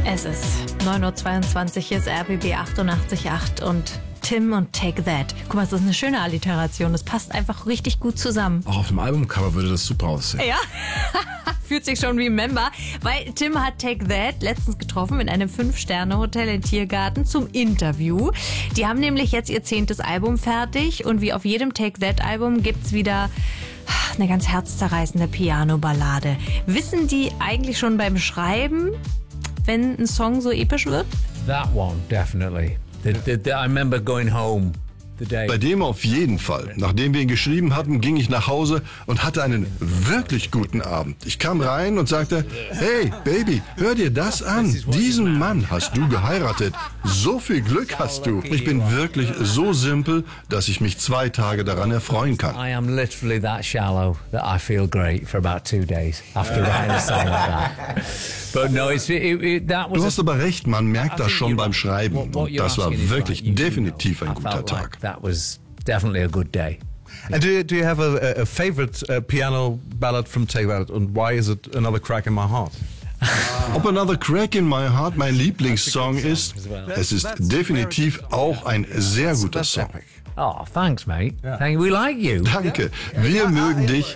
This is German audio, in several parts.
Es ist 9:22 Uhr, hier ist RBB 88.8 und Tim und Take That. Guck mal, das ist eine schöne Alliteration. Das passt einfach richtig gut zusammen. Auch auf dem Albumcover würde das super aussehen. Ja, fühlt sich schon wie ein Member, weil Tim hat Take That letztens getroffen in einem 5-Sterne-Hotel in Tiergarten zum Interview. Die haben nämlich jetzt ihr 10. Album fertig und wie auf jedem Take That-Album gibt's wieder eine ganz herzzerreißende Piano-Ballade. Wissen die eigentlich schon beim Schreiben, wenn ein Song so episch wird? That one, definitely. I remember going home. Bei dem auf jeden Fall. Nachdem wir ihn geschrieben hatten, ging ich nach Hause und hatte einen wirklich guten Abend. Ich kam rein und sagte, hey Baby, hör dir das an. Diesen Mann hast du geheiratet. So viel Glück hast du. Ich bin wirklich so simpel, dass ich mich 2 Tage daran erfreuen kann. I am literally that shallow that I feel great for about 2 days after writing a song like that. But no, that was. Du hast aber recht, man merkt das schon beim Schreiben. Und das war wirklich definitiv ein guter Tag. That was definitely a good day. And do you have a favorite piano ballad from Take That? And why is it Another Crack in My Heart? Ob Another Crack in My Heart mein Lieblingssong ist, es ist definitiv auch ein sehr guter Song. Oh, thanks, mate. Thank you. We like you. Danke, wir mögen dich.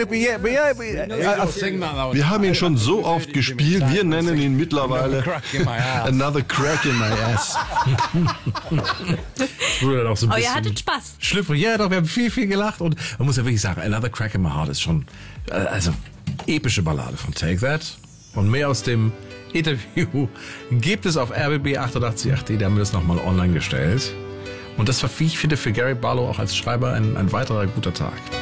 Wir haben ihn schon so oft gespielt, wir nennen ihn mittlerweile Another Crack in My Ass. Oh, ihr hattet Spaß. Schlüpfrig, ja doch, wir haben viel gelacht und man muss ja wirklich sagen, Another Crack in My Heart ist schon, also epische Ballade von Take That. Und mehr aus dem Interview gibt es auf RBB 88.8, da haben wir das nochmal online gestellt. Und das war, wie ich finde, für Gary Barlow auch als Schreiber ein weiterer guter Tag.